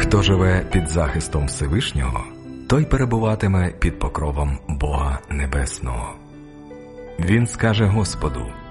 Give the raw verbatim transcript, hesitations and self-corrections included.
Хто живе під захистом Всевишнього, той перебуватиме під покровом Бога Небесного. Він скаже Господу: